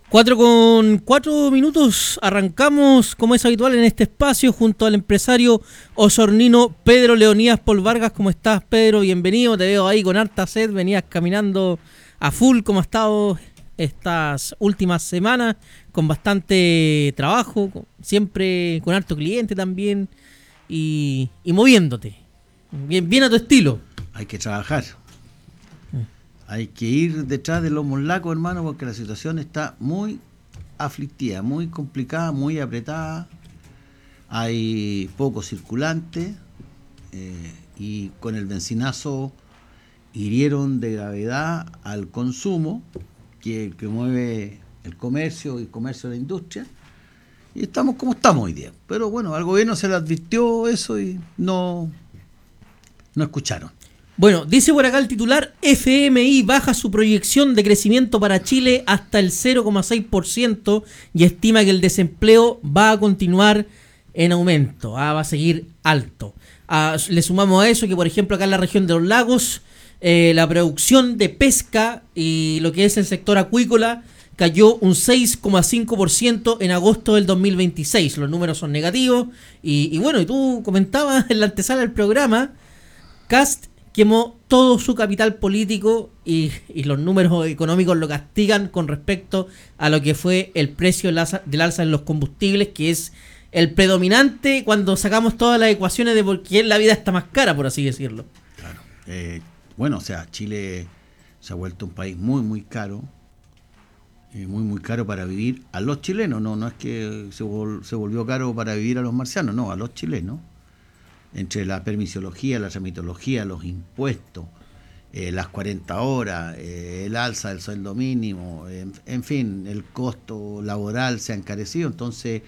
4:04, arrancamos como es habitual en este espacio junto al empresario osornino Pedro Leonidas Pol Vargas. ¿Cómo estás, Pedro? Bienvenido, te veo ahí con harta sed, venías caminando a full. ¿Cómo has estado estas últimas semanas? Con bastante trabajo, siempre con harto cliente también y moviéndote, bien a tu estilo. Hay que trabajar. Hay que ir detrás de los morlacos, hermano, porque la situación está muy aflictiva, muy complicada, muy apretada. Hay poco circulante y con el benzinazo hirieron de gravedad al consumo, que mueve el comercio y el comercio de la industria. Y estamos como estamos hoy día. Pero bueno, al gobierno se le advirtió eso y no escucharon. Bueno, dice por acá el titular, FMI baja su proyección de crecimiento para Chile hasta el 0,6% y estima que el desempleo va a continuar en aumento, va a seguir alto. Le sumamos a eso que, por ejemplo, acá en la región de los lagos, la producción de pesca y lo que es el sector acuícola cayó un 6,5% en agosto del 2026. Los números son negativos y bueno, y tú comentabas en la antesala del programa, Kast quemó todo su capital político y los números económicos lo castigan con respecto a lo que fue el precio del alza en los combustibles, que es el predominante cuando sacamos todas las ecuaciones de por qué la vida está más cara, por así decirlo. Claro. Bueno, o sea, Chile se ha vuelto un país muy, muy caro, muy caro para vivir a los chilenos. No es que se volvió caro para vivir a los marcianos, no, a los chilenos. Entre la permisología, la tramitología, los impuestos, las 40 horas, el alza del sueldo mínimo, en fin, el costo laboral se ha encarecido. Entonces,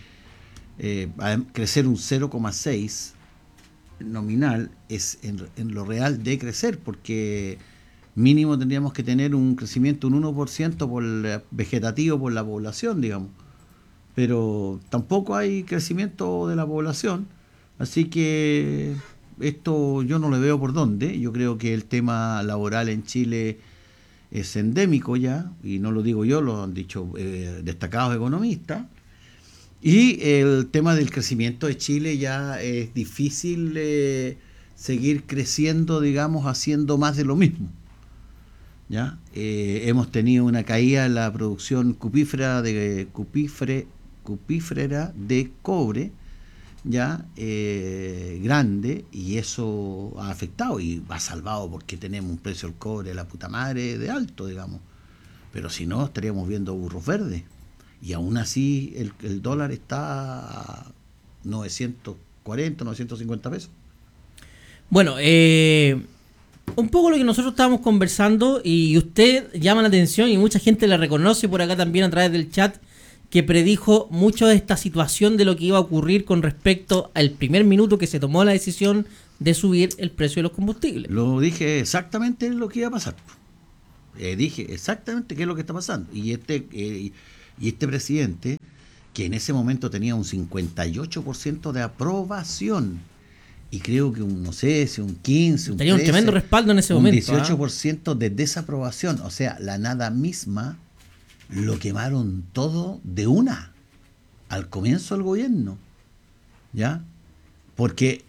crecer un 0,6 nominal es en lo real de crecer, porque mínimo tendríamos que tener un crecimiento un 1% vegetativo por la población, digamos. Pero tampoco hay crecimiento de la población. Así que esto yo no le veo por dónde. Yo creo que el tema laboral en Chile es endémico ya, y no lo digo yo, lo han dicho destacados economistas. Y el tema del crecimiento de Chile ya es difícil seguir creciendo, digamos, haciendo más de lo mismo. ¿Ya? Hemos tenido una caída en la producción cupífera de cobre, ya grande, y eso ha afectado y ha salvado porque tenemos un precio del cobre de la puta madre de alto, digamos, pero si no estaríamos viendo burros verdes, y aún así el dólar está a 940, 950 pesos. Bueno, un poco lo que nosotros estábamos conversando y usted llama la atención y mucha gente le reconoce por acá también a través del chat, que predijo mucho de esta situación de lo que iba a ocurrir con respecto al primer minuto que se tomó la decisión de subir el precio de los combustibles. Lo dije exactamente lo que iba a pasar. Dije exactamente qué es lo que está pasando. Y este presidente, que en ese momento tenía un 58% de aprobación, y creo que un 15, un tenía 13, un tremendo respaldo en ese un momento. 18% de desaprobación. O sea, la nada misma lo quemaron todo de una al comienzo del gobierno, ¿ya? Porque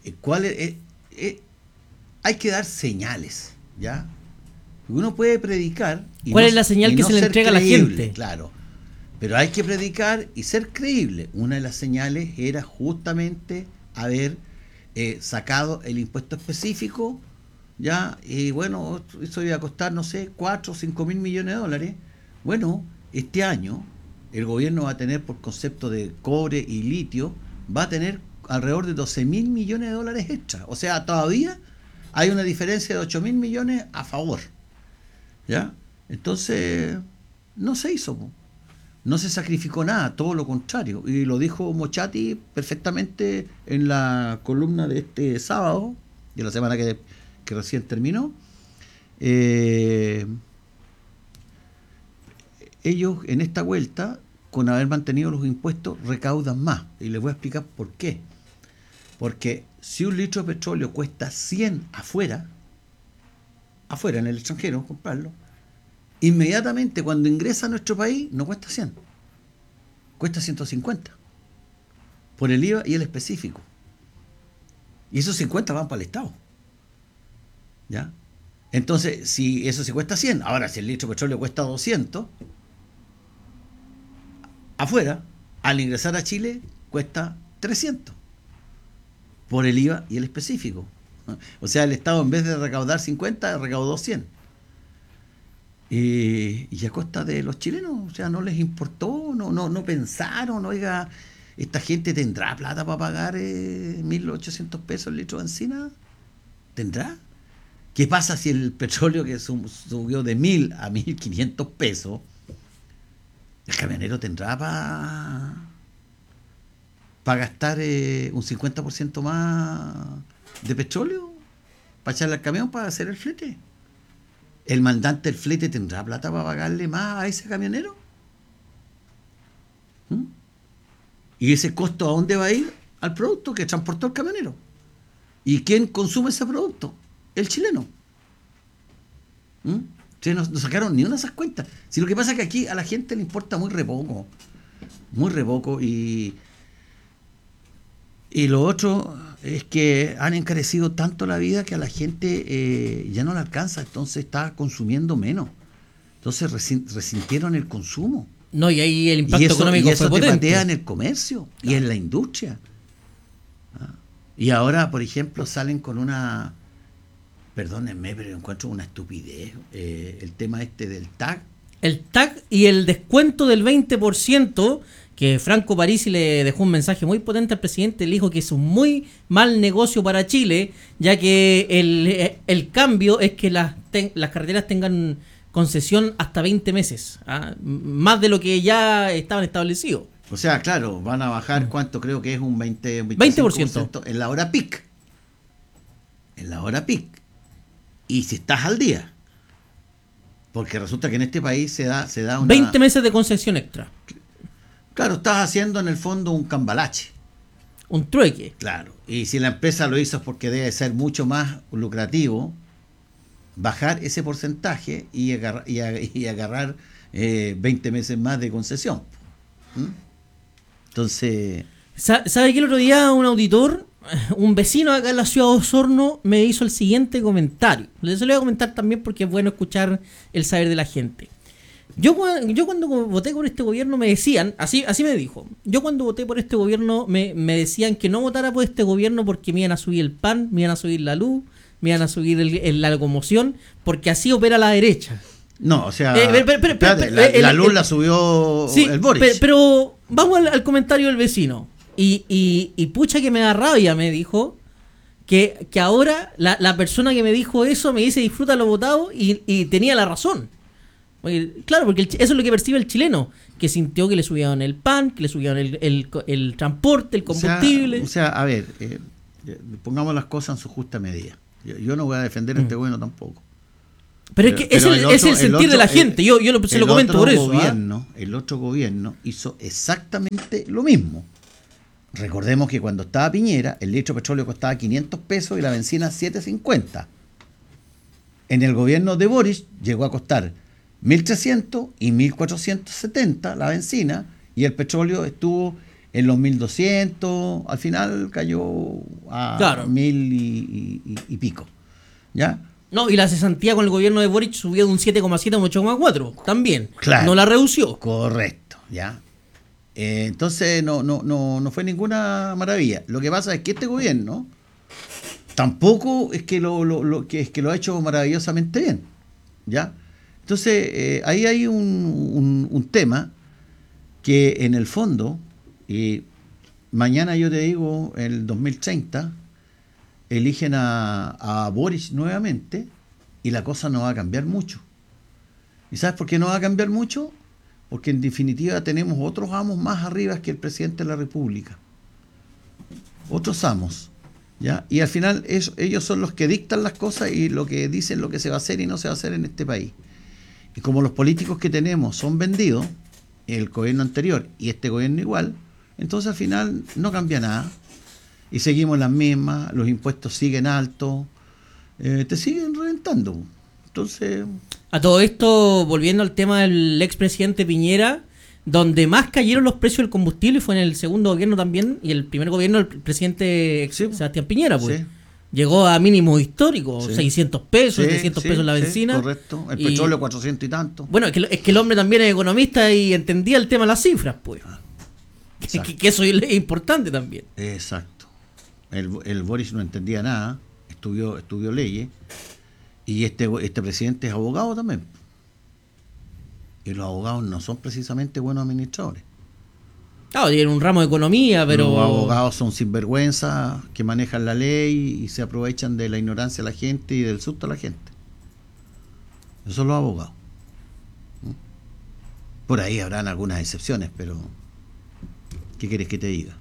hay que dar señales, ¿ya? Uno puede predicar y ¿cuál es la señal que se le entrega creíble, a la gente? Claro, pero hay que predicar y ser creíble. Una de las señales era justamente haber sacado el impuesto específico, ¿ya? Y bueno, eso iba a costar, no sé, 4 o 5 mil millones de dólares. Bueno, este año el gobierno va a tener, por concepto de cobre y litio, va a tener alrededor de 12 mil millones de dólares extra. O sea, todavía hay una diferencia de 8 mil millones a favor, ¿ya? Entonces, no se hizo, no se sacrificó nada, todo lo contrario. Y lo dijo Mochati perfectamente en la columna de este sábado, de la semana que recién terminó. Ellos en esta vuelta, con haber mantenido los impuestos, recaudan más. Y les voy a explicar por qué. Porque si un litro de petróleo cuesta 100 afuera en el extranjero, comprarlo, inmediatamente cuando ingresa a nuestro país no cuesta 100, cuesta 150 por el IVA y el específico. Y esos 50 van para el Estado. ¿Ya? Entonces, si eso se cuesta 100, ahora si el litro de petróleo cuesta 200, afuera, al ingresar a Chile, cuesta 300 por el IVA y el específico. O sea, el Estado en vez de recaudar 50, recaudó 100. Y a costa de los chilenos, o sea, no les importó, no pensaron, oiga, esta gente tendrá plata para pagar 1.800 pesos el litro de benzina. ¿Tendrá? ¿Qué pasa si el petróleo que subió de 1.000 a 1.500 pesos, el camionero tendrá para gastar un 50% más de petróleo para echarle al camión para hacer el flete? ¿El mandante del flete tendrá plata para pagarle más a ese camionero? ¿Mm? ¿Y ese costo a dónde va a ir? Al producto que transportó el camionero. ¿Y quién consume ese producto? El chileno. ¿Mm? Ustedes no sacaron ni una de esas cuentas. Si lo que pasa es que aquí a la gente le importa muy re poco, y lo otro es que han encarecido tanto la vida que a la gente ya no le alcanza, entonces está consumiendo menos. Entonces resintieron el consumo. No, y ahí el impacto económico y eso fue te potente. patea en el comercio, claro, y en la industria. Y ahora, por ejemplo, salen con una... Perdónenme, pero encuentro una estupidez. El tema del TAG. El TAG y el descuento del 20%, que Franco Parisi le dejó un mensaje muy potente al presidente, le dijo que es un muy mal negocio para Chile, ya que el cambio es que las carreteras tengan concesión hasta 20 meses, más de lo que ya estaban establecidos. O sea, claro, van a bajar, ¿cuánto? Creo que es un 20% en la hora peak. En la hora peak. Y si estás al día. Porque resulta que en este país se da una... 20 meses de concesión extra. Claro, estás haciendo en el fondo un cambalache. Un trueque. Claro. Y si la empresa lo hizo es porque debe ser mucho más lucrativo bajar ese porcentaje y agarrar 20 meses más de concesión. ¿Mm? Entonces... ¿Sabe que el otro día un auditor, un vecino acá en la ciudad de Osorno, me hizo el siguiente comentario? Les lo voy a comentar también porque es bueno escuchar el saber de la gente. Yo cuando voté por este gobierno me decían, así me dijo, yo cuando voté por este gobierno me decían que no votara por este gobierno porque me iban a subir el pan, me iban a subir la luz, me iban a subir la locomoción, porque así opera la derecha. No, o sea, la luz la subió sí, el Boris. Pero vamos al comentario del vecino. Y pucha que me da rabia, me dijo, que ahora la persona que me dijo eso me dice disfruta lo votado y tenía la razón. Claro, porque eso es lo que percibe el chileno, que sintió que le subieron el pan, que le subieron el transporte, el combustible. O sea, a ver, pongamos las cosas en su justa medida. Yo no voy a defender a este gobierno tampoco. Pero es que es el sentir de la gente, yo se lo comento por eso. El otro gobierno hizo exactamente lo mismo. Recordemos que cuando estaba Piñera, el litro de petróleo costaba 500 pesos y la benzina 7.50. En el gobierno de Boris llegó a costar 1.300 y 1.470 la benzina, y el petróleo estuvo en los 1.200, al final cayó a 1.000 y pico. ¿Ya? No, y la cesantía con el gobierno de Boric subió de un 7,7 a un 8,4 también. Claro, no la redució. Correcto, ¿ya? Entonces no fue ninguna maravilla. Lo que pasa es que este gobierno tampoco es que lo ha hecho maravillosamente bien, ¿ya? Entonces ahí hay un tema que en el fondo, mañana yo te digo, en el 2030 eligen a Boris nuevamente y la cosa no va a cambiar mucho. ¿Y sabes por qué no va a cambiar mucho? Porque en definitiva tenemos otros amos más arriba que el presidente de la República. Otros amos, ¿ya? Y al final ellos son los que dictan las cosas y lo que dicen lo que se va a hacer y no se va a hacer en este país. Y como los políticos que tenemos son vendidos, el gobierno anterior y este gobierno igual, entonces al final no cambia nada. Y seguimos las mismas, los impuestos siguen altos, te siguen reventando. Entonces... A todo esto, volviendo al tema del expresidente Piñera, donde más cayeron los precios del combustible fue en el segundo gobierno también, y el primer gobierno del presidente Sí. Sebastián Piñera, pues. Sí. Llegó a mínimos históricos, Sí. 600 pesos, Sí, 300 sí, pesos la sí, benzina. correcto. El Y- petróleo 400 y tanto. Bueno, es que el hombre también es economista y entendía el tema de las cifras, pues. Exacto. Que eso es importante también. Exacto. El Boris no entendía nada, estudió leyes, y este presidente es abogado también. Y los abogados no son precisamente buenos administradores. Claro, tienen un ramo de economía, pero... Los abogados son sinvergüenza, que manejan la ley y se aprovechan de la ignorancia de la gente y del susto a la gente. Esos son los abogados. ¿Mm? Por ahí habrán algunas excepciones, pero ¿qué quieres que te diga?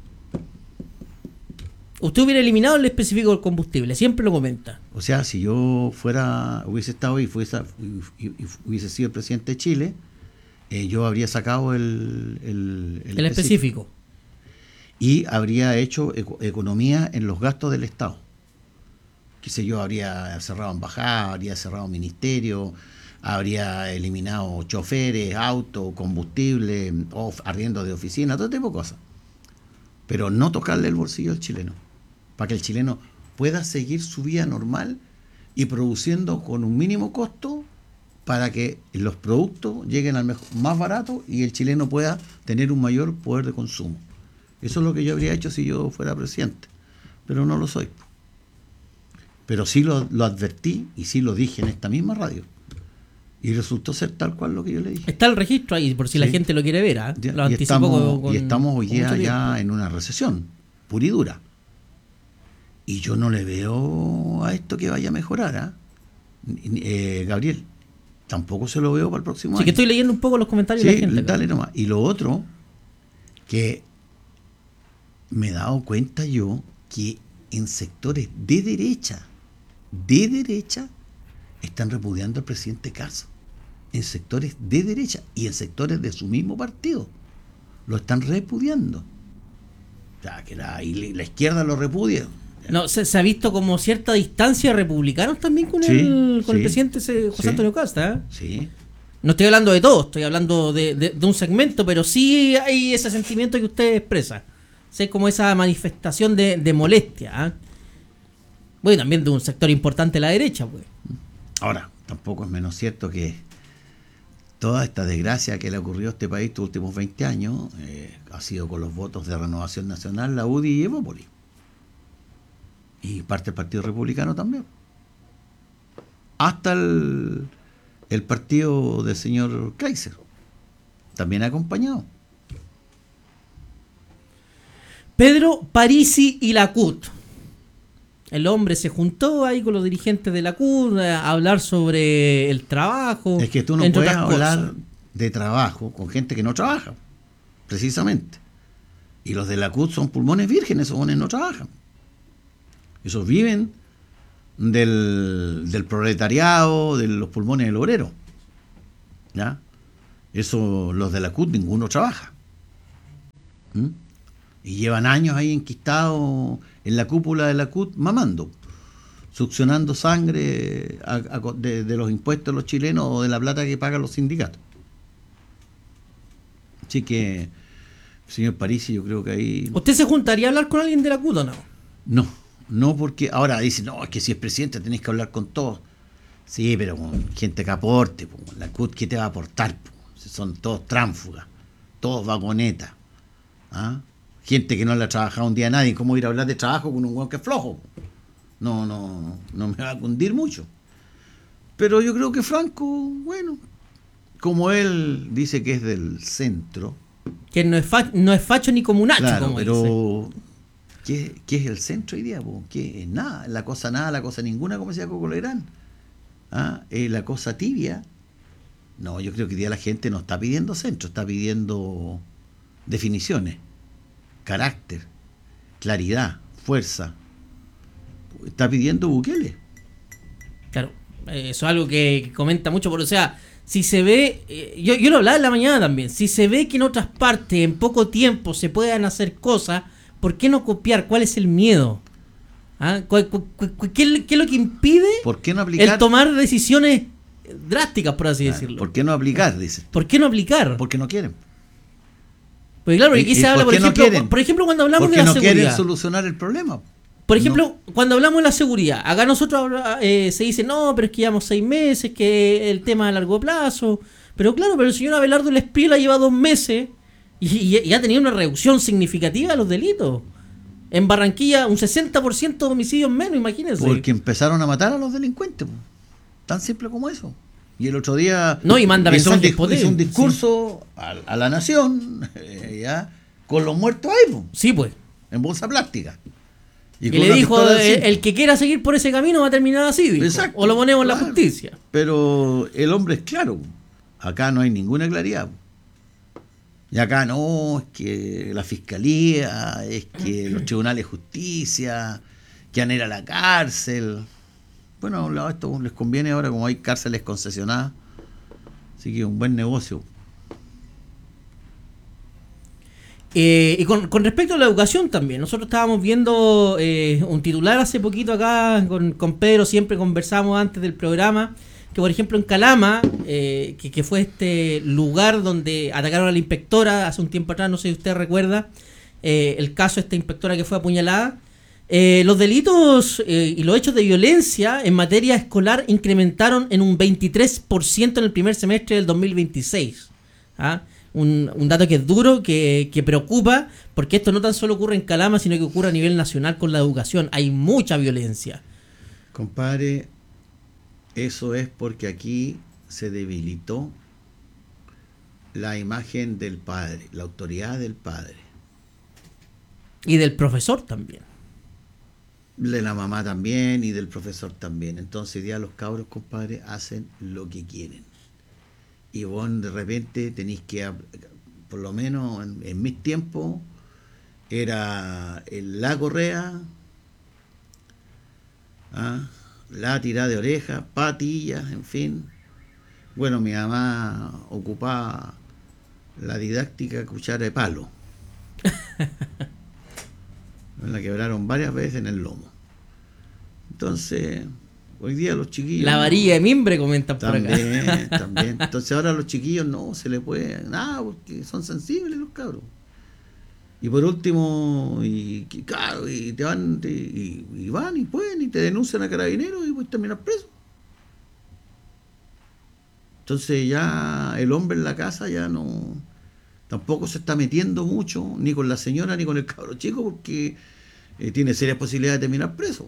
Usted hubiera eliminado el específico del combustible, siempre lo comenta. O sea, si yo hubiese estado ahí y hubiese sido el presidente de Chile, yo habría sacado el específico. Y habría hecho economía en los gastos del Estado. Qué sé yo, habría cerrado embajadas, habría cerrado ministerios, habría eliminado choferes, autos, combustible, arriendo de oficina, todo tipo de cosas. Pero no tocarle el bolsillo al chileno, para que el chileno pueda seguir su vida normal y produciendo con un mínimo costo para que los productos lleguen al más barato y el chileno pueda tener un mayor poder de consumo. Eso es lo que yo habría hecho si yo fuera presidente, pero no lo soy. Pero sí lo advertí y sí lo dije en esta misma radio. Y resultó ser tal cual lo que yo le dije. Está el registro ahí, por si la Sí. gente lo quiere ver. ¿Ah? Ya, Lo y anticipó estamos hoy con día mucho ya tiempo. en una recesión pura y dura. Y yo no le veo a esto que vaya a mejorar, ¿ah? Gabriel, tampoco se lo veo para el próximo Sí, año. que estoy leyendo un poco los comentarios de Sí, la gente. acá. dale nomás. Y lo otro, que me he dado cuenta yo que en sectores de derecha, están repudiando al presidente Caso. En sectores de derecha y en sectores de su mismo partido. Lo están repudiando. O sea, que la izquierda lo repudia. No, se ha visto como cierta distancia de republicanos también con Sí, el sí, presidente José sí. Antonio Casta. ¿Eh? Sí, No estoy hablando de todo, estoy hablando de un segmento, pero sí hay ese sentimiento que usted expresa. Sí, como esa manifestación de molestia. ¿Ah? Bueno, también de un sector importante de la derecha, pues. ahora, tampoco es menos cierto que toda esta desgracia que le ocurrió a este país estos últimos 20 años ha sido con los votos de Renovación Nacional, la UDI y Evópolis. Y parte del Partido Republicano también. Hasta el partido del señor Kaiser. También ha acompañado. Pedro Parisi y la CUT. El hombre se juntó ahí con los dirigentes de la CUT a hablar sobre el trabajo. Es que tú no entre puedes otras hablar cosas. de trabajo con gente que no trabaja, precisamente. Y los de la CUT son pulmones vírgenes, esos jóvenes no trabajan. Esos viven del proletariado, de los pulmones del obrero. ¿Ya? Eso, los de la CUT, ninguno trabaja. ¿Mm? Y llevan años ahí enquistados en la cúpula de la CUT mamando, succionando sangre de los impuestos de los chilenos o de la plata que pagan los sindicatos. Así que, señor Parisi, yo creo que ahí... ¿Usted se juntaría a hablar con alguien de la CUT o no? No, porque ahora dicen, no, es que si es presidente tenéis que hablar con todos. Sí, pero con gente que aporte, po. La CUT, ¿qué te va a aportar? Po? Son todos tránsfugas, todos vagonetas. ¿Ah? Gente que no le ha trabajado un día a nadie. ¿Cómo ir a hablar de trabajo con un hueón que es flojo? No me va a cundir mucho. Pero yo creo que Franco, bueno, como él dice que es del centro. Que no es facho ni comunacho, Claro, como pero dice. ¿qué es el centro hoy día? Po? ¿Qué es nada? La cosa nada, la cosa ninguna, como decía Coco Legrand. ¿Ah? La cosa tibia. No, yo creo que hoy día la gente no está pidiendo centro, está pidiendo definiciones, carácter, claridad, fuerza. Está pidiendo Bukele. Claro, eso es algo que comenta mucho, pero o sea, si se ve, yo lo hablaba en la mañana también, si se ve que en otras partes en poco tiempo se puedan hacer cosas, ¿por qué no copiar? ¿Cuál es el miedo? ¿Ah? ¿Qué es lo que impide ¿Por qué no aplicar? el tomar decisiones drásticas, por así Claro, decirlo? ¿por qué no aplicar? Dice. ¿Por qué no aplicar? Porque no quieren. Porque claro, aquí se habla, por por ejemplo, cuando hablamos de porque la no seguridad. quieren solucionar el problema. Por ejemplo, cuando hablamos de la seguridad, acá nosotros se dice, no, pero es que llevamos 6 meses, que el tema a largo plazo. Pero claro, pero el señor Abelardo Lesprila lleva 2 meses y ha tenido una reducción significativa de los delitos. En Barranquilla, un 60% de homicidios menos, imagínense. Porque empezaron a matar a los delincuentes. Tan simple como eso. Y el otro día no, y manda hizo un sí. discurso a la nación, ya, con los muertos ahí, sí, pues, en bolsa plástica. Y le dijo, el que quiera seguir por ese camino va a terminar así, dijo. Exacto, o lo ponemos en claro. la justicia. Pero el hombre es claro. Acá no hay ninguna claridad. Y acá no, es que la fiscalía, es que los tribunales de justicia, que han ido a la cárcel. Bueno, a esto les conviene ahora, como hay cárceles concesionadas. Así que un buen negocio. Y con respecto a la educación también, nosotros estábamos viendo un titular hace poquito acá con Pedro, siempre conversamos antes del programa, que por ejemplo en Calama, que fue este lugar donde atacaron a la inspectora hace un tiempo atrás, no sé si usted recuerda, el caso de esta inspectora que fue apuñalada, los delitos y los hechos de violencia en materia escolar incrementaron en un 23% en el primer semestre del 2026. ¿Ah? Un dato que es duro, que preocupa, porque esto no tan solo ocurre en Calama, sino que ocurre a nivel nacional con la educación. Hay mucha violencia. Compadre, eso es porque aquí se debilitó la imagen del padre, la autoridad del padre. Y del profesor también. De la mamá también y del profesor también. Entonces ya los cabros, compadre, hacen lo que quieren. Y vos de repente tenéis que, por lo menos en mis tiempos, era la correa, la tirada de orejas, patillas, en fin. Bueno, mi mamá ocupaba la didáctica cuchara de palo. Me la quebraron varias veces en el lomo. Entonces, hoy día los chiquillos... La varilla de mimbre comentan por acá. También. Entonces ahora a los chiquillos no se les puede nada porque son sensibles los cabros. Y por último, y te van y van y pueden y te denuncian a carabineros y pues terminas preso. Entonces ya el hombre en la casa ya no... Tampoco se está metiendo mucho, ni con la señora ni con el cabro chico, porque tiene serias posibilidades de terminar preso.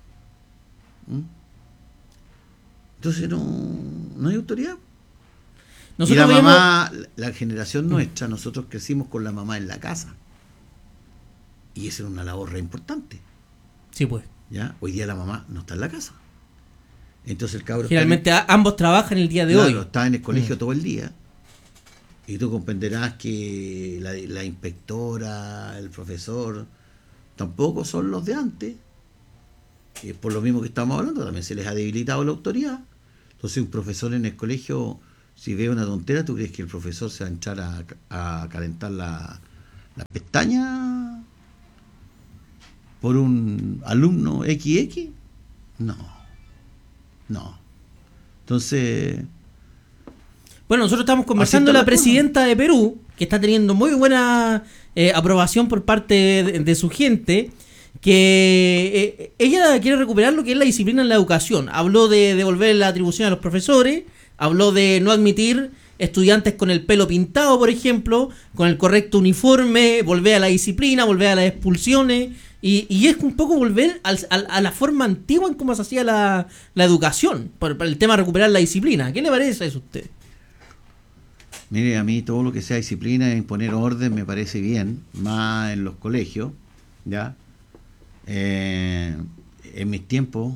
Entonces no hay autoridad. Nosotros y la mamá, la generación nuestra, nosotros crecimos con la mamá en la casa. Y esa era una labor re importante. Sí, pues. ¿Ya? Hoy día la mamá no está en la casa. Entonces el cabro... Generalmente ambos trabajan el día de hoy. Está en el colegio todo el día. Y tú comprenderás que la inspectora, el profesor, tampoco son los de antes. Por lo mismo que estamos hablando, también se les ha debilitado la autoridad. Entonces un profesor en el colegio, si ve una tontera, ¿tú crees que el profesor se va a entrar a calentar las pestañas por un alumno XX? No. Entonces... Bueno, nosotros estamos conversando con la presidenta de Perú, que está teniendo muy buena aprobación por parte de su gente, que ella quiere recuperar lo que es la disciplina en la educación. Habló de devolver la atribución a los profesores, habló de no admitir estudiantes con el pelo pintado, por ejemplo, con el correcto uniforme, volver a la disciplina, volver a las expulsiones, y es un poco volver a la forma antigua en cómo se hacía la educación, por el tema de recuperar la disciplina. ¿Qué le parece eso a usted? Mire, a mí todo lo que sea disciplina e imponer orden me parece bien, más en los colegios, ¿ya? En mis tiempos,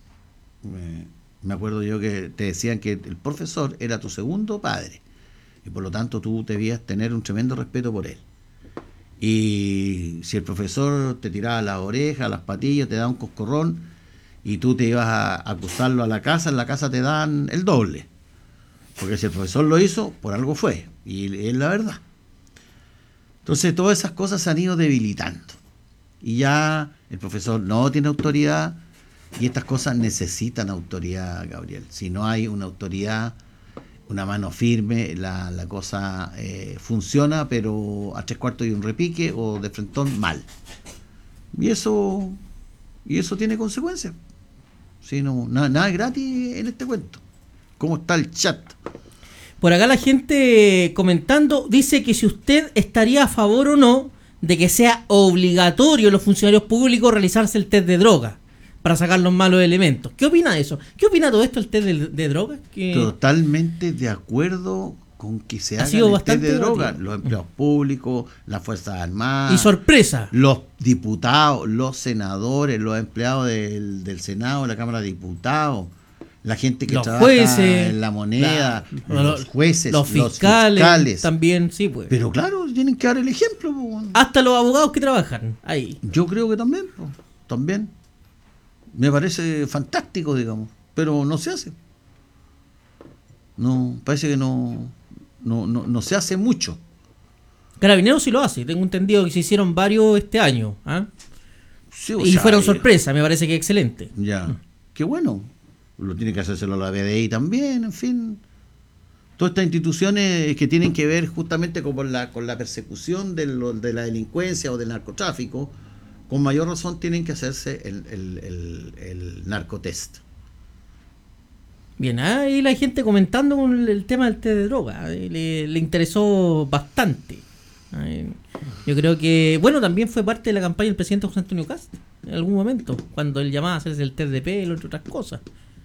me acuerdo yo que te decían que el profesor era tu segundo padre, y por lo tanto tú debías tener un tremendo respeto por él. Y si el profesor te tiraba las orejas, las patillas, te daba un coscorrón, y tú te ibas a acusarlo a la casa, en la casa te dan el doble. Porque si el profesor lo hizo, por algo fue. Y es la verdad. Entonces todas esas cosas se han ido debilitando. Y ya el profesor no tiene autoridad. Y estas cosas necesitan autoridad, Gabriel. Si no hay una autoridad una mano firme, la cosa funciona, pero a 3/4 y un repique o de frentón mal. Y eso tiene consecuencias. Sí, no, nada es gratis en este cuento. ¿Cómo está el chat? Por acá la gente comentando dice que si usted estaría a favor o no de que sea obligatorio en los funcionarios públicos realizarse el test de droga para sacar los malos elementos. ¿Qué opina de eso? ¿Qué opina todo esto el test de droga? Totalmente de acuerdo con que se haga el test de droga. Los empleados públicos, las Fuerzas Armadas. Y sorpresa. Los diputados, los senadores, los empleados del Senado, de la Cámara de Diputados. La gente que trabaja jueces, en la moneda, los jueces, los fiscales. También, sí, pues. Pero claro, tienen que dar el ejemplo. Pues. Hasta los abogados que trabajan ahí. Yo creo que también, pues, también. Me parece fantástico, digamos, pero no se hace. No, parece que no se hace mucho. Carabineros sí lo hace, tengo entendido que se hicieron varios este año. ¿Ah? Sí, y fueron sorpresa, me parece que excelente. Ya, qué bueno. Lo tiene que hacérselo a la BDI también, en fin. Todas estas instituciones que tienen que ver justamente con la persecución de la delincuencia o del narcotráfico, con mayor razón tienen que hacerse el narcotest. Bien, ahí la gente comentando con el tema del té de droga, le interesó bastante. Yo creo que, bueno, también fue parte de la campaña del presidente José Antonio Kast en algún momento, cuando él llamaba a hacerse el test de pelo, entre otras cosas.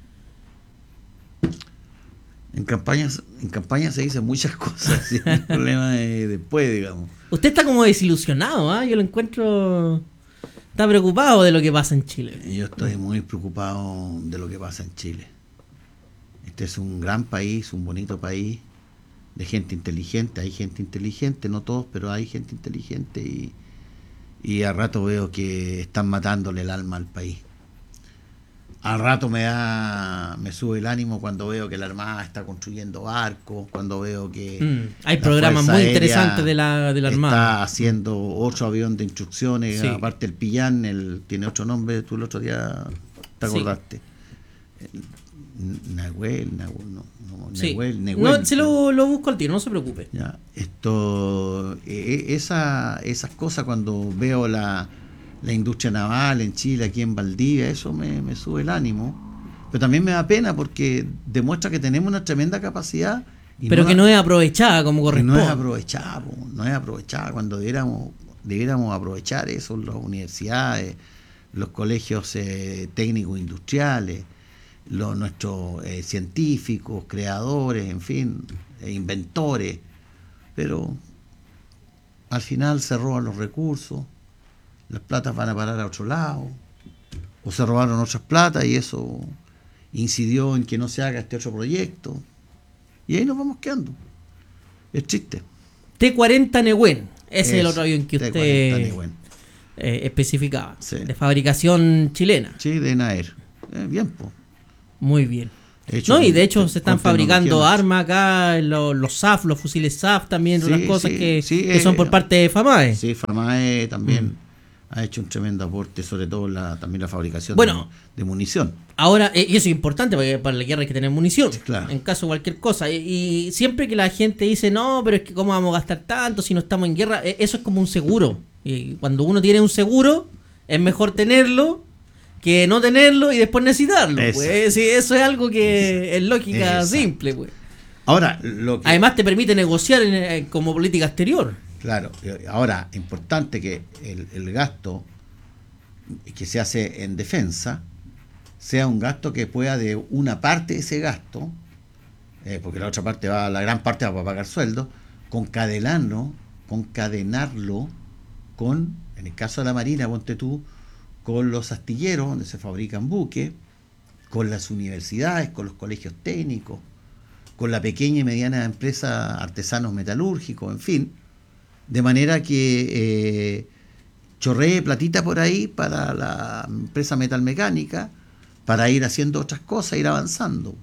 En campañas se dicen muchas cosas, ¿sí? El problema es después, digamos. Usted está como desilusionado, ¿ah? Yo lo encuentro... Está preocupado de lo que pasa en Chile. Yo estoy muy preocupado de lo que pasa en Chile. Este es un gran país, un bonito país, de gente inteligente. Hay gente inteligente, no todos, pero hay gente inteligente y a rato veo que están matándole el alma al país. Al rato me sube el ánimo cuando veo que la Armada está construyendo barcos, cuando veo que hay programas muy interesantes de la Armada. Está haciendo otro avión de instrucciones, sí. Aparte el Pillán, tiene otro nombre, tú el otro día te acordaste. Sí. Nahuel. No, se lo busco al tiro, no se preocupe. Ya, esas cosas cuando veo la industria naval en Chile, aquí en Valdivia, eso me sube el ánimo, pero también me da pena porque demuestra que tenemos una tremenda capacidad, pero que no es aprovechada como corresponde. No es aprovechada cuando debiéramos aprovechar eso, las universidades, los colegios técnicos industriales, nuestros científicos, creadores, en fin, inventores, pero al final se roban los recursos. Las platas van a parar a otro lado, o se robaron otras platas y eso incidió en que no se haga este otro proyecto, y ahí nos vamos quedando. Es triste. T-40 Nehuen, ese es el otro avión que usted especificaba, sí. De fabricación chilena. Sí, de Naer. Bien, pues. Muy bien. Y de hecho se están fabricando armas acá, los SAF, los fusiles SAF también, sí, unas cosas que son por parte de FAMAE. Sí, FAMAE también ha hecho un tremendo aporte, sobre todo también la fabricación de munición. Ahora, y eso es importante porque para la guerra hay que tener munición, claro. En caso de cualquier cosa. Y siempre que la gente dice, no, pero es que cómo vamos a gastar tanto si no estamos en guerra, eso es como un seguro. Y cuando uno tiene un seguro, es mejor tenerlo que no tenerlo y después necesitarlo. Pues. Sí, eso es algo que es lógica simple. Pues. Ahora, además te permite negociar como política exterior. Claro, ahora, importante que el gasto que se hace en defensa sea un gasto que pueda de una parte de ese gasto, porque la otra parte la gran parte va para pagar sueldos, concadenarlo con, en el caso de la Marina, ponte tú, con los astilleros donde se fabrican buques, con las universidades, con los colegios técnicos, con la pequeña y mediana empresa artesanos metalúrgicos, en fin, de manera que chorree platita por ahí para la empresa metalmecánica, para ir haciendo otras cosas, ir avanzando.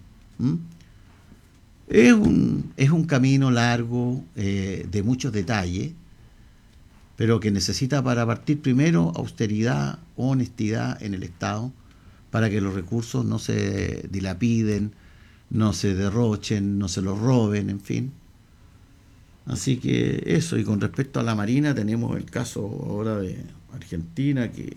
Es un camino largo, de muchos detalles, pero que necesita para partir primero austeridad, honestidad en el Estado, para que los recursos no se dilapiden, no se derrochen, no se los roben, en fin. Así que eso, y con respecto a la Marina tenemos el caso ahora de Argentina, que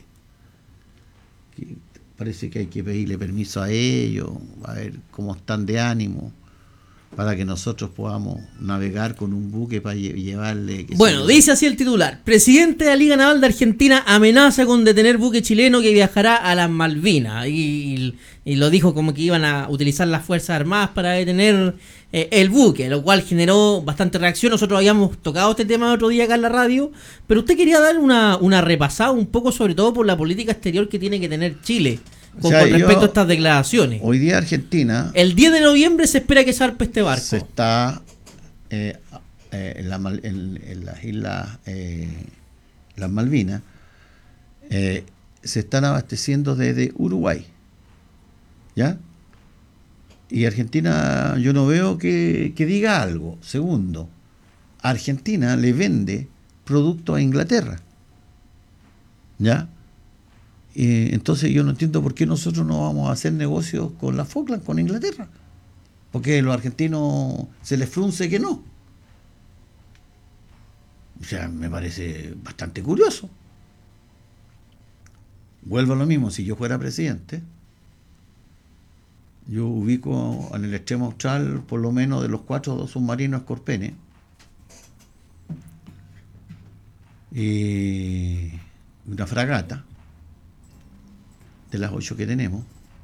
parece que hay que pedirle permiso a ellos, a ver cómo están de ánimo, para que nosotros podamos navegar con un buque para llevarle... Bueno, dice así el titular: presidente de la Liga Naval de Argentina amenaza con detener buque chileno que viajará a las Malvinas, y lo dijo como que iban a utilizar las Fuerzas Armadas para detener el buque, lo cual generó bastante reacción. Nosotros habíamos tocado este tema otro día acá en la radio, pero usted quería dar una repasada un poco, sobre todo por la política exterior que tiene que tener Chile con respecto a estas declaraciones. Hoy día Argentina... El 10 de noviembre se espera que zarpe este barco. Se está en las islas, las Malvinas, se están abasteciendo desde Uruguay, ¿ya? Y Argentina, yo no veo que diga algo. Segundo, Argentina le vende productos a Inglaterra, ¿ya? Entonces yo no entiendo por qué nosotros no vamos a hacer negocios con la Falkland, con Inglaterra. Porque a los argentinos se les frunce que no. O sea, me parece bastante curioso. Vuelvo a lo mismo, si yo fuera presidente, yo ubico en el extremo austral por lo menos de los 4 2 submarinos Scorpene, y una fragata de las 8 que tenemos,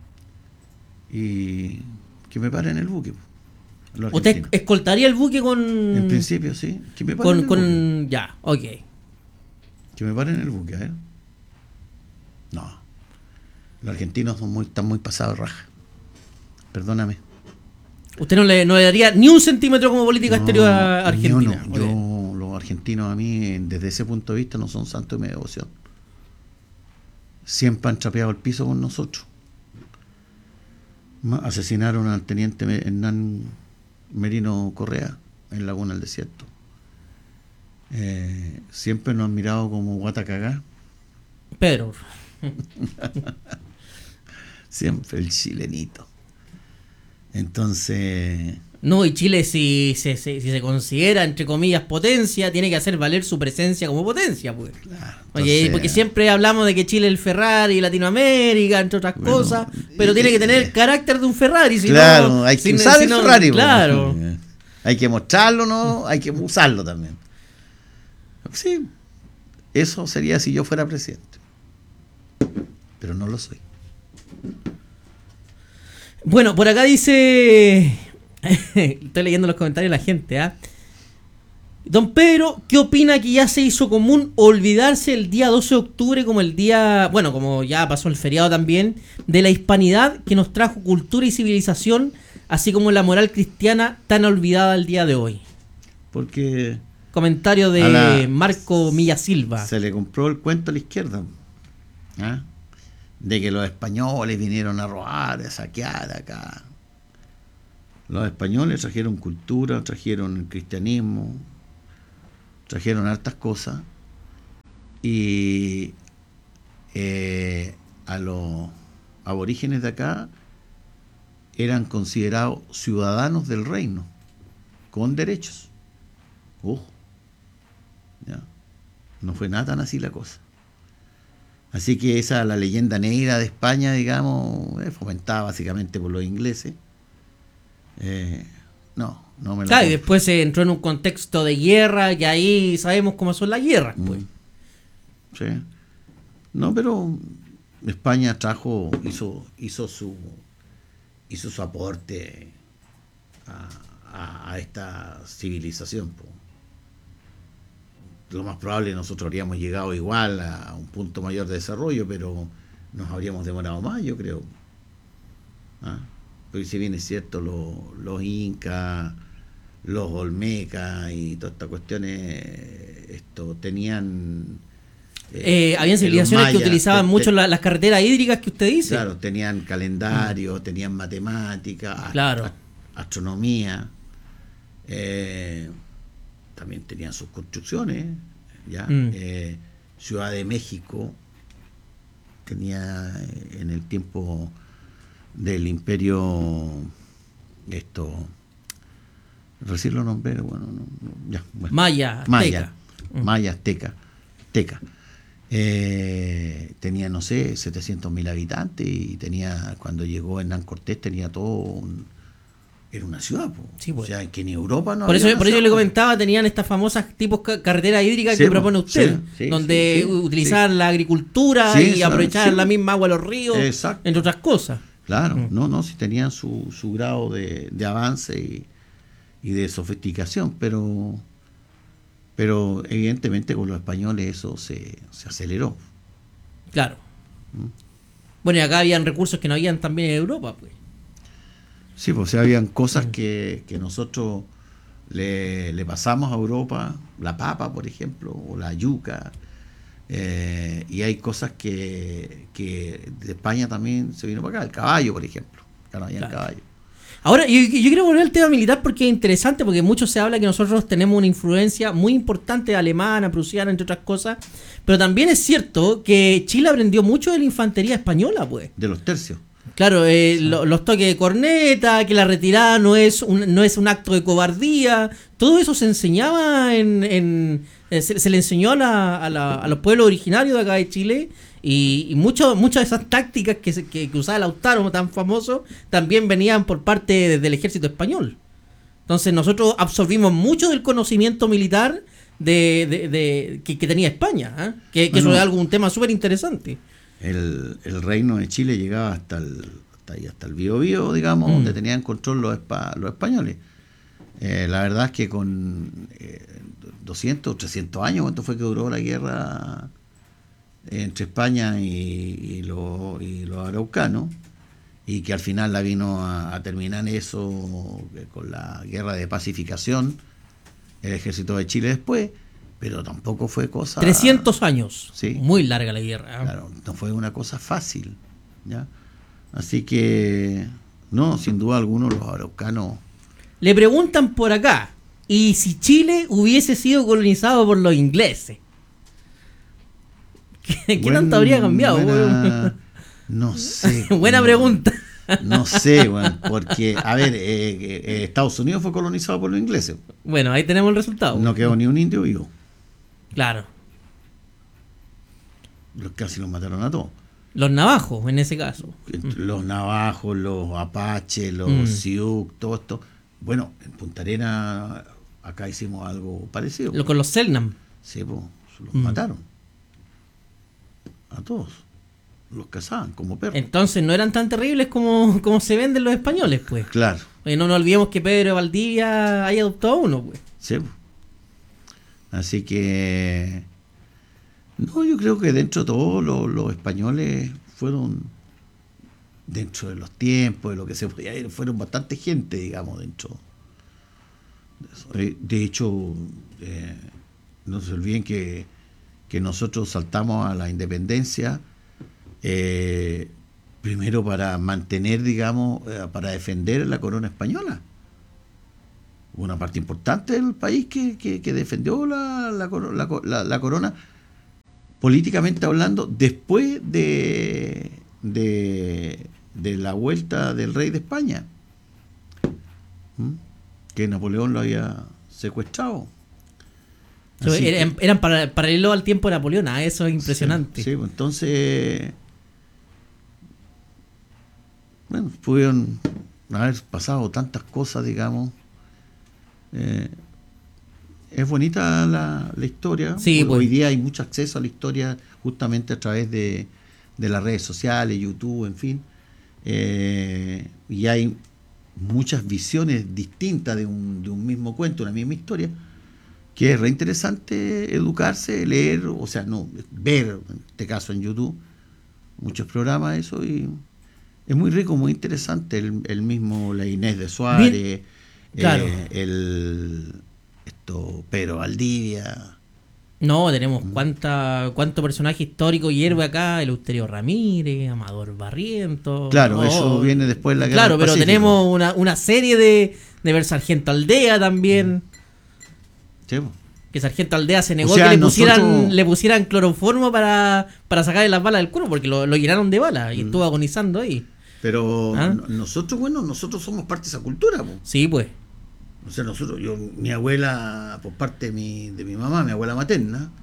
y que me paren el buque. ¿Usted escoltaría el buque con...? En principio, sí. Que me paren el buque. Ya, ok. Que me paren el buque, a ver. No. Los argentinos están muy pasados de raja. Perdóname. ¿Usted no le daría ni un centímetro como política exterior a Argentina? Los argentinos a mí, desde ese punto de vista, no son santos de mi devoción. Siempre han trapeado el piso con nosotros. Asesinaron al teniente Hernán Merino Correa en Laguna del Desierto. Siempre nos han mirado como guata cagá. Pedro. Siempre el chilenito. Entonces... No, y Chile, si se considera, entre comillas, potencia, tiene que hacer valer su presencia como potencia, pues. Claro, entonces, porque siempre hablamos de que Chile es el Ferrari de Latinoamérica, entre otras cosas, pero tiene que tener el carácter de un Ferrari. Claro, hay que usar el Ferrari. Claro. Hay que mostrarlo, ¿no? Hay que usarlo también. Sí, eso sería si yo fuera presidente. Pero no lo soy. Bueno, por acá dice... Estoy leyendo los comentarios de la gente, ¿ah? Don Pedro, ¿qué opina que ya se hizo común olvidarse el día 12 de octubre como el día, bueno, como ya pasó el feriado también, de la hispanidad que nos trajo cultura y civilización, así como la moral cristiana tan olvidada el día de hoy? Porque... Comentario de Marco Millasilva. Se le compró el cuento a la izquierda, ¿ah? De que los españoles vinieron a robar, a saquear acá. Los españoles trajeron cultura, trajeron el cristianismo, trajeron hartas cosas, y a los aborígenes de acá eran considerados ciudadanos del reino, con derechos. ¿Ya? No fue nada tan así la cosa. Así que esa, la leyenda negra de España, digamos, fomentada básicamente por los ingleses. No me la... Claro, y después se entró en un contexto de guerra, que ahí sabemos cómo son las guerras, pues. Sí. No, pero España hizo su aporte a esta civilización, pues. Lo más probable nosotros habríamos llegado igual a un punto mayor de desarrollo, pero nos habríamos demorado más, yo creo. Porque si bien es cierto, los incas, los olmecas y todas estas cuestiones, tenían... habían civilizaciones mayas, que utilizaban mucho las carreteras hídricas que usted dice. Claro, tenían calendario, tenían matemática, claro, astronomía, también tenían sus construcciones, ¿ya? Ciudad de México tenía en el tiempo del Imperio esto, recién lo nombré, bueno, ya, bueno. Maya, Azteca. Maya, Azteca. Tenía, no sé, 700.000 habitantes y tenía, cuando llegó Hernán Cortés, tenía todo era una ciudad, po. Sí, pues. O sea, que en Europa no por había eso, por una eso le ciudad, comentaba, tenían estas famosas tipos carreteras hídricas sí, que propone usted, sí, donde sí, utilizaban la agricultura sí, y aprovechaban sí, la misma agua de los ríos, exacto, entre otras cosas. claro, no, si tenían su grado de avance y de sofisticación, pero evidentemente con los españoles eso se aceleró. Claro. Bueno, y acá habían recursos que no habían también en Europa, pues. Sí, pues habían cosas que nosotros le pasamos a Europa, la papa, por ejemplo, o la yuca, y hay cosas que de España también se vino para acá, el caballo, por ejemplo, acá no había caballo. Ahora, yo quiero volver al tema militar porque es interesante, porque mucho se habla que nosotros tenemos una influencia muy importante alemana, prusiana, entre otras cosas, pero también es cierto que Chile aprendió mucho de la infantería española, pues. De los tercios. Claro, los toques de corneta, que la retirada no es un acto de cobardía, todo eso se enseñaba se le enseñó a los pueblos originarios de acá de Chile, y muchas de esas tácticas que usaba Lautaro, tan famoso, también venían por parte del ejército español. Entonces nosotros absorbimos mucho del conocimiento militar que tenía España, ¿eh? Que bueno, eso es un tema súper interesante. El reino de Chile llegaba hasta el Biobío, digamos, donde tenían control los españoles. La verdad es que con 200 o 300 años, ¿cuánto fue que duró la guerra entre España y los araucanos? Y que al final la vino a terminar eso con la guerra de pacificación, el ejército de Chile después. Pero tampoco fue cosa... 300 años. Sí. Muy larga la guerra. Claro, no fue una cosa fácil, ¿ya? Así que, no, sin duda alguno los araucanos... Le preguntan por acá, ¿y si Chile hubiese sido colonizado por los ingleses? ¿Qué tanto habría cambiado? No sé. Buena pregunta. No sé, bueno, porque, a ver, Estados Unidos fue colonizado por los ingleses. Bueno, ahí tenemos el resultado. No quedó ni un indio vivo. Claro. Casi los mataron a todos. Los navajos, en ese caso. Los navajos, los apaches, los sioux, todo esto. Bueno, en Punta Arenas acá hicimos algo parecido. Con los Selknam. Sí, pues, los mataron. A todos. Los cazaban como perros. Entonces no eran tan terribles como se venden los españoles, pues. Claro. No nos olvidemos que Pedro de Valdivia haya adoptado uno, pues. Sí. Así que... No, yo creo que dentro de todo los españoles fueron, dentro de los tiempos, de lo que se podía ir, fueron bastante gente, digamos, dentro de eso. De hecho, no se olviden que nosotros saltamos a la independencia primero para mantener, digamos, para defender la corona española. Una parte importante del país que defendió la corona, políticamente hablando, después de la vuelta del rey de España, que Napoleón lo había secuestrado. Eran paralelos al tiempo de Napoleón, eso es impresionante. Sí, entonces, bueno, pudieron haber pasado tantas cosas, digamos. Es bonita la historia. Sí, Hoy día hay mucho acceso a la historia justamente a través de las redes sociales, YouTube, en fin. Y hay muchas visiones distintas de un mismo cuento, una misma historia, que es re interesante educarse, leer, o sea, no, ver, en este caso en YouTube, muchos programas, eso, y es muy rico, muy interesante. El mismo, la Inés de Suárez, claro. Pedro Valdivia. No, tenemos cuánto personaje histórico hierve acá, Eleuterio Ramírez, Amador Barrientos. Claro, eso viene después de la guerra. Claro, del pero Pacífico. tenemos una serie de ver Sargento Aldea también. Sí. Que Sargento Aldea se negó, o sea, que le pusieran cloroformo para sacarle las balas del cuerpo, porque lo llenaron de balas y estuvo agonizando ahí. Pero ¿Ah? nosotros somos parte de esa cultura, po. Sí, pues. O sea, mi abuela, por parte de mi mamá, mi abuela materna,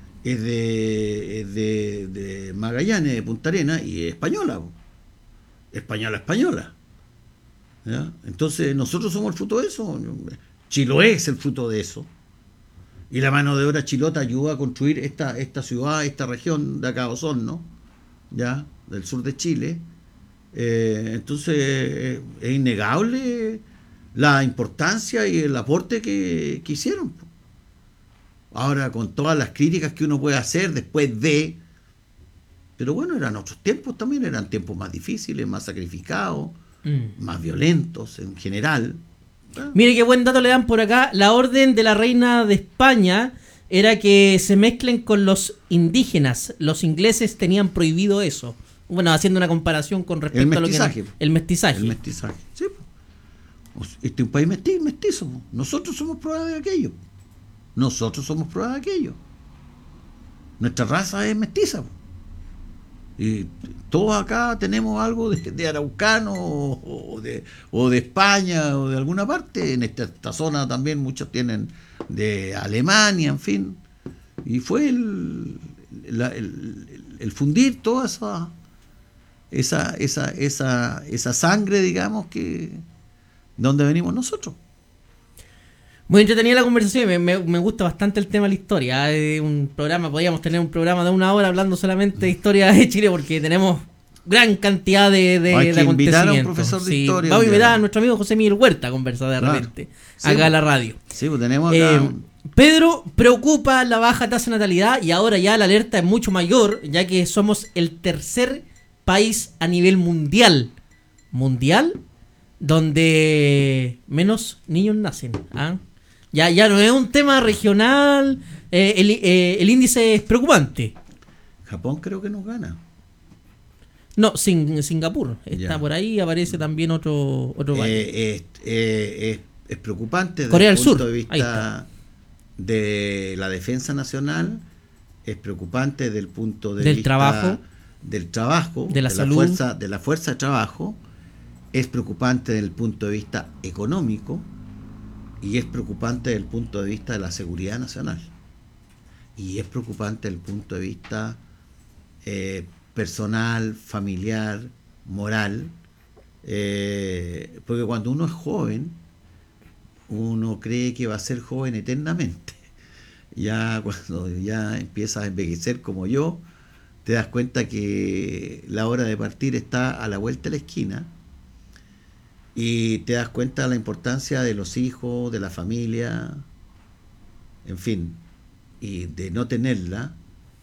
es de Magallanes, de Punta Arenas, y es española, po. Española. ¿Ya? Entonces, nosotros somos el fruto de eso. Chiloé es el fruto de eso. Y la mano de obra chilota ayuda a construir esta ciudad, esta región de acá, Osorno, ¿ya? Del sur de Chile. Entonces, es innegable la importancia y el aporte que hicieron. Ahora, con todas las críticas que uno puede hacer después de... Pero bueno, eran otros tiempos también, eran tiempos más difíciles, más sacrificados, más violentos en general. Mire qué buen dato le dan por acá. La orden de la reina de España era que se mezclen con los indígenas. Los ingleses tenían prohibido eso. Bueno, haciendo una comparación con respecto a lo que era el mestizaje. El mestizaje, sí. Este es un país mestizo. Nosotros somos prueba de aquello. Nuestra raza es mestiza. Y todos acá tenemos algo de araucano o de España o de alguna parte. En esta zona también muchos tienen de Alemania, en fin. Y fue el fundir toda esa sangre, digamos, que donde venimos nosotros. Muy entretenida la conversación. Me gusta bastante el tema de la historia. Podríamos tener un programa de 1 hora hablando solamente de historia de Chile, porque tenemos gran cantidad de acontecimientos. Invitar a un profesor de historia. Vamos a invitar a nuestro amigo José Miguel Huerta a conversar de repente, acá en la radio. Sí, pues tenemos acá Pedro, preocupa la baja tasa de natalidad, y ahora ya la alerta es mucho mayor, ya que somos el tercer país a nivel mundial donde menos niños nacen. Ya no es un tema regional. El índice es preocupante. Japón creo que nos gana. No, Singapur está por ahí. Aparece también otro país. Es preocupante desde Corea el del punto Sur. de vista de la defensa nacional. Es preocupante desde el punto de vista del trabajo, de la salud, de la fuerza de trabajo. Es preocupante desde el punto de vista económico, y es preocupante desde el punto de vista de la seguridad nacional, y es preocupante desde el punto de vista personal, familiar, moral, porque cuando uno es joven, uno cree que va a ser joven eternamente. Ya cuando ya empiezas a envejecer como yo, te das cuenta que la hora de partir está a la vuelta de la esquina, y te das cuenta de la importancia de los hijos, de la familia, en fin, y de no tenerla,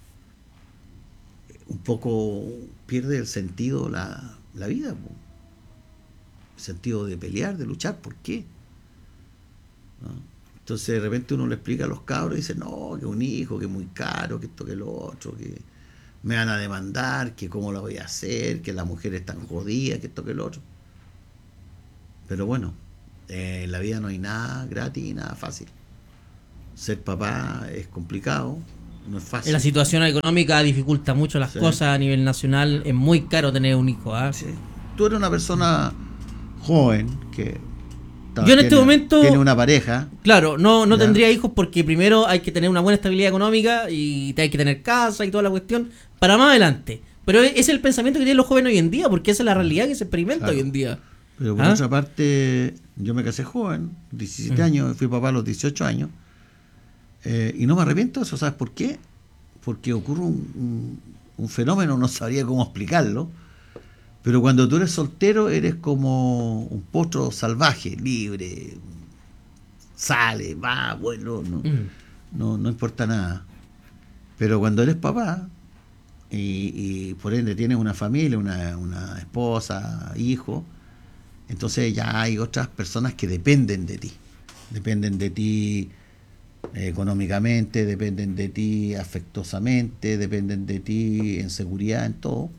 un poco pierde el sentido la vida, el sentido de pelear, de luchar. ¿Por qué? ¿No? Entonces de repente uno le explica a los cabros y dice, no, que un hijo, que es muy caro, que esto, que lo otro, que me van a demandar, que cómo lo voy a hacer, que las mujeres están jodidas, que esto, que lo otro. Pero bueno, en la vida no hay nada gratis y nada fácil. Ser papá es complicado, no es fácil. La situación económica dificulta mucho las cosas a nivel nacional. Es muy caro tener un hijo. Sí. Tú eres una persona joven que yo en este momento tiene una pareja. Claro, no tendría hijos, porque primero hay que tener una buena estabilidad económica y hay que tener casa y toda la cuestión para más adelante. Pero es el pensamiento que tienen los jóvenes hoy en día, porque esa es la realidad que se experimenta hoy en día. Pero por otra parte, yo me casé joven, 17 años, fui papá a los 18 años, y no me arrepiento de eso. ¿Sabes por qué? Porque ocurre un fenómeno, no sabría cómo explicarlo, pero cuando tú eres soltero eres como un potro salvaje, libre, sale, va, bueno, no importa nada. Pero cuando eres papá, y por ende tienes una familia, una esposa, hijo, entonces ya hay otras personas que dependen de ti económicamente, dependen de ti afectuosamente, dependen de ti en seguridad, en todo.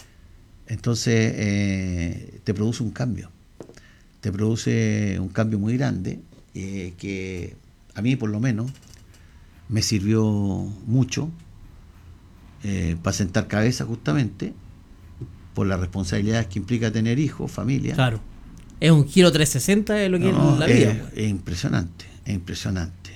Entonces te produce un cambio muy grande, que a mí por lo menos me sirvió mucho para sentar cabeza justamente, por las responsabilidades que implica tener hijos, familia. Claro. Es un giro 360 de lo que es la vida. Es impresionante, es impresionante.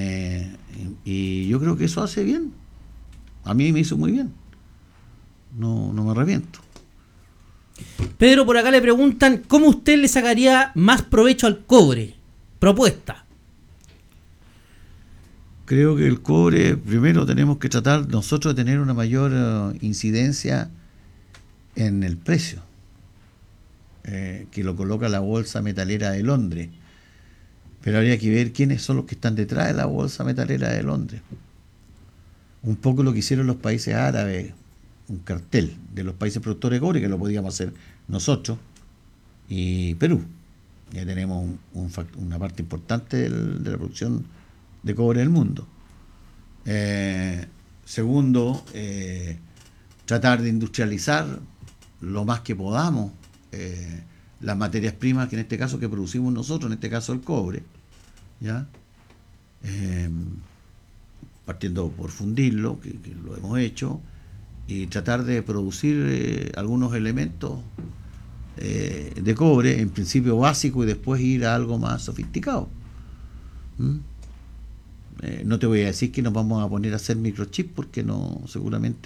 Y yo creo que eso hace bien. A mí me hizo muy bien. No me arrepiento. Pedro, por acá le preguntan, ¿cómo usted le sacaría más provecho al cobre? Propuesta. Creo que el cobre, primero tenemos que tratar nosotros de tener una mayor incidencia en el precio, que lo coloca la Bolsa Metalera de Londres. Pero habría que ver quiénes son los que están detrás de la Bolsa Metalera de Londres. Un poco lo que hicieron los países árabes, un cartel de los países productores de cobre, que lo podíamos hacer nosotros, y Perú. Ya tenemos una parte importante de la producción de cobre del mundo. Segundo, tratar de industrializar lo más que podamos las materias primas, que en este caso que producimos nosotros, en este caso el cobre, ¿ya? Partiendo por fundirlo, que lo hemos hecho, y tratar de producir algunos elementos de cobre, en principio básico, y después ir a algo más sofisticado. No te voy a decir que nos vamos a poner a hacer microchips, porque seguramente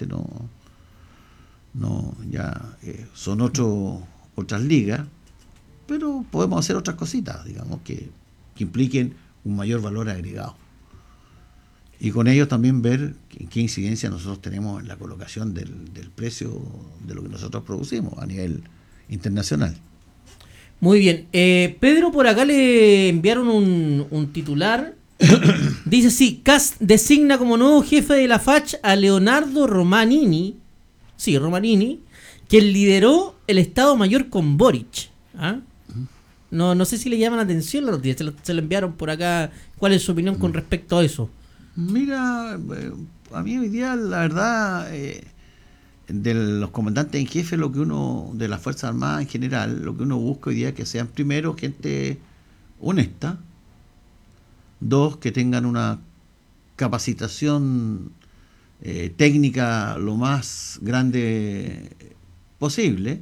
son otras ligas, pero podemos hacer otras cositas, digamos, que impliquen un mayor valor agregado. Y con ello también ver qué incidencia nosotros tenemos en la colocación del precio de lo que nosotros producimos a nivel internacional. Muy bien. Pedro, por acá le enviaron un titular. Dice sí, Kast designa como nuevo jefe de la FACH a Leonardo Romanini. Sí, Romanini, quien lideró el Estado Mayor con Boric. ¿Ah? No sé si le llaman la atención la noticia. Se lo enviaron por acá. ¿Cuál es su opinión con respecto a eso? Mira, a mí hoy día, la verdad, de los comandantes en jefe, de las Fuerzas Armadas en general, lo que uno busca hoy día es que sean, primero, gente honesta; dos, que tengan una capacitación técnica lo más grande posible.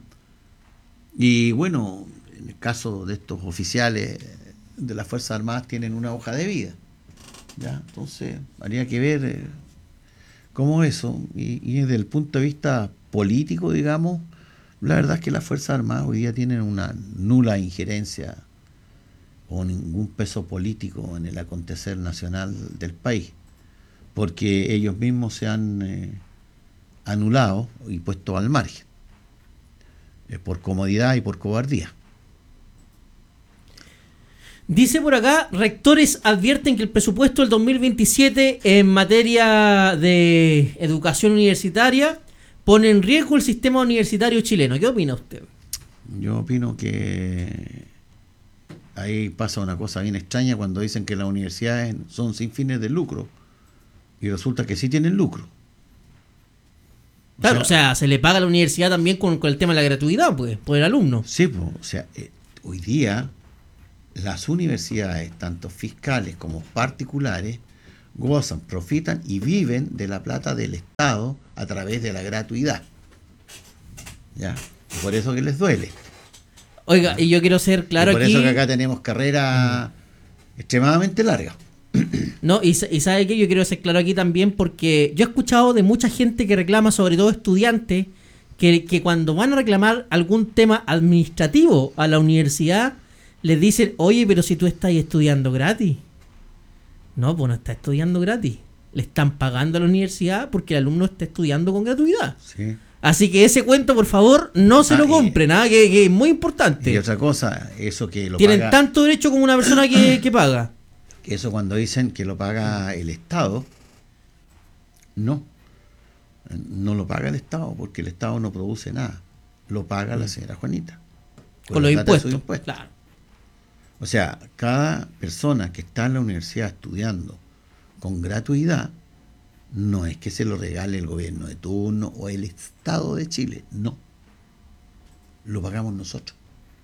Y bueno, en el caso de estos oficiales de las Fuerzas Armadas, tienen una hoja de vida, ¿ya? Entonces habría que ver cómo eso, y desde el punto de vista político, digamos, la verdad es que las Fuerzas Armadas hoy día tienen una nula injerencia o ningún peso político en el acontecer nacional del país, porque ellos mismos se han anulado y puesto al margen, por comodidad y por cobardía. Dice por acá, rectores advierten que el presupuesto del 2027 en materia de educación universitaria pone en riesgo el sistema universitario chileno. ¿Qué opina usted? Yo opino que ahí pasa una cosa bien extraña cuando dicen que las universidades son sin fines de lucro, y resulta que sí tienen lucro. Claro, o sea, se le paga a la universidad también con el tema de la gratuidad, pues, por el alumno. Sí, pues, o sea, hoy día las universidades, tanto fiscales como particulares, gozan, profitan y viven de la plata del Estado a través de la gratuidad. ¿Ya? Y por eso que les duele. Oiga, y yo quiero ser claro aquí. Por eso que acá tenemos carreras extremadamente largas. No, y sabe que yo quiero ser claro aquí también, porque yo he escuchado de mucha gente que reclama, sobre todo estudiantes, que cuando van a reclamar algún tema administrativo a la universidad, les dicen, oye, pero si tú estás estudiando gratis. No, pues no está estudiando gratis. Le están pagando a la universidad porque el alumno está estudiando con gratuidad. Sí. Así que ese cuento, por favor, no se lo compren, que es muy importante. Y otra cosa, eso que lo tienen paga, tanto derecho como una persona que paga. Eso cuando dicen que lo paga el Estado, no lo paga el Estado, porque el Estado no produce nada. Lo paga la señora Juanita. Con los impuestos. Claro. O sea, cada persona que está en la universidad estudiando con gratuidad, no es que se lo regale el gobierno de turno o el Estado de Chile, no. Lo pagamos nosotros.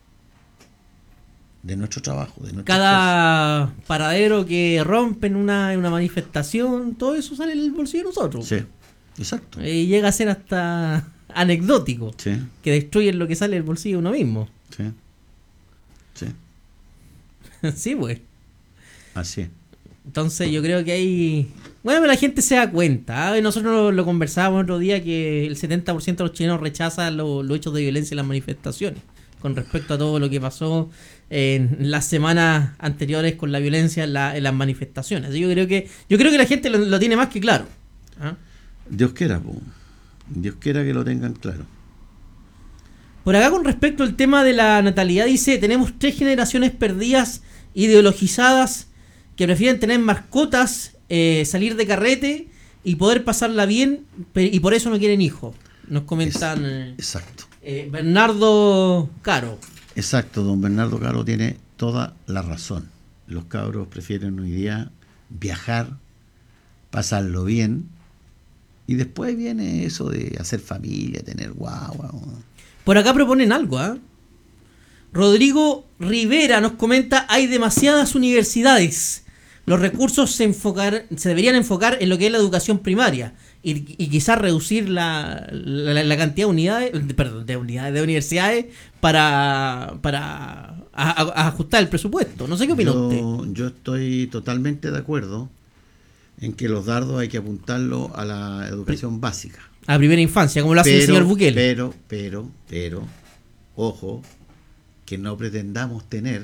De nuestro trabajo, de nuestro cada esfuerzo. Paradero que rompen una manifestación, todo eso sale del bolsillo de nosotros. Sí, exacto. Y llega a ser hasta anecdótico, Sí, que destruyen lo que sale del bolsillo de uno mismo. sí, sí, Sí, pues. así es. Entonces yo creo que hay... Bueno, la gente se da cuenta. ¿Ah? Nosotros lo conversábamos otro día que el 70% de los chilenos rechaza los hechos de violencia en las manifestaciones. Con respecto a todo lo que pasó en las semanas anteriores con la violencia en las manifestaciones. Así yo creo que la gente lo tiene más que claro. ¿Ah? Dios quiera, po. Dios quiera que lo tengan claro. Por acá con respecto al tema de la natalidad dice, tenemos 3 generaciones perdidas, ideologizadas, que prefieren tener mascotas, salir de carrete y poder pasarla bien, y por eso no quieren hijos. Nos comentan Exacto. Bernardo Caro. Exacto, don Bernardo Caro tiene toda la razón. Los cabros prefieren hoy día viajar, pasarlo bien, y después viene eso de hacer familia, tener guagua. Por acá proponen algo, ¿ah? Rodrigo Rivera nos comenta, hay demasiadas universidades. Los recursos se deberían enfocar en lo que es la educación primaria y quizás reducir la cantidad de unidades, de universidades para ajustar el presupuesto. No sé qué opina usted. Yo estoy totalmente de acuerdo en que los dardos hay que apuntarlo a la educación básica. A primera infancia, como lo hace el señor Bukele. Pero, ojo, que no pretendamos tener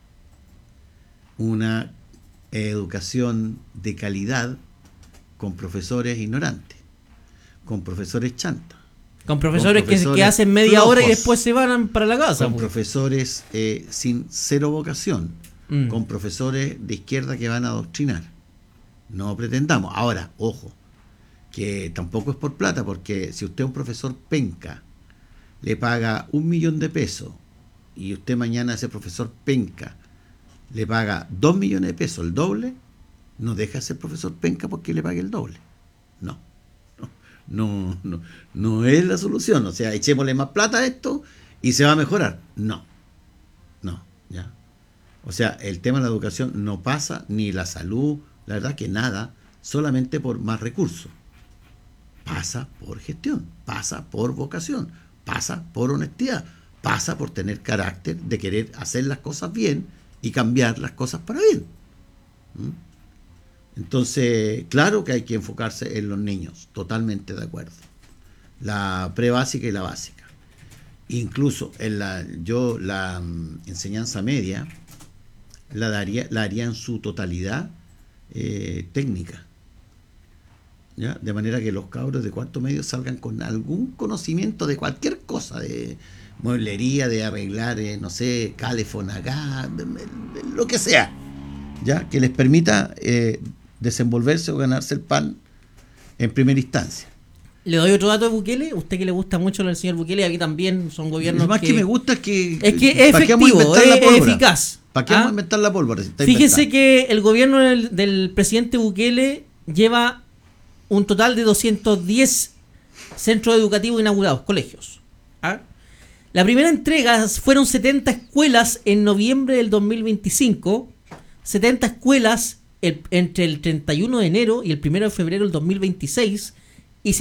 una educación de calidad con profesores ignorantes, con profesores chantas, con profesores que hacen media hora y después se van para la casa. Con profesores sin cero vocación, con profesores de izquierda que van a adoctrinar. No pretendamos. Ahora, ojo, que tampoco es por plata, porque si usted a un profesor penca le paga 1 millón de pesos y usted mañana a ese profesor penca le paga 2 millones de pesos, el doble, no deja de ser profesor penca porque le pague el doble. No es la solución. O sea, echémosle más plata a esto y se va a mejorar. No, ya. O sea, el tema de la educación no pasa, ni la salud, la verdad que nada, solamente por más recursos. Pasa por gestión, pasa por vocación, pasa por honestidad, pasa por tener carácter de querer hacer las cosas bien y cambiar las cosas para bien. Entonces, claro que hay que enfocarse en los niños, totalmente de acuerdo. La prebásica y la básica. Incluso yo la enseñanza media la haría en su totalidad técnica. ¿Ya? De manera que los cabros de cuarto medio salgan con algún conocimiento de cualquier cosa, de mueblería, de arreglar, no sé, calefón acá, lo que sea, ya que les permita desenvolverse o ganarse el pan en primera instancia. Le doy otro dato de Bukele, usted que le gusta mucho al señor Bukele, aquí también son gobiernos más que me gusta es que es efectivo, es eficaz. ¿Para qué vamos a inventar la pólvora? Fíjese que el gobierno del presidente Bukele lleva un total de 210 centros educativos inaugurados, colegios. ¿Ah? La primera entrega fueron 70 escuelas en noviembre del 2025, 70 escuelas entre el 31 de enero y el 1 de febrero del 2026,